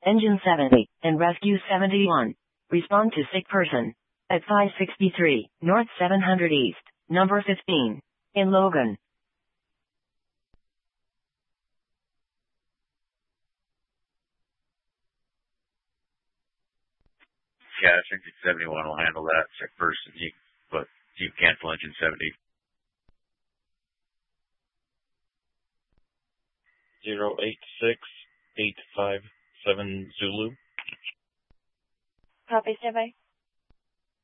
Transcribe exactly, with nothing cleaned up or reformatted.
Engine seventy, and Rescue seventy-one. Respond to sick person. At five sixty-three, North seven hundred East, number fifteen. In Logan. Yeah, engine seventy-one will handle that. Sick person. You, but you cancel engine seventy. Zero eight six eight five seven Zulu. Copy, standby.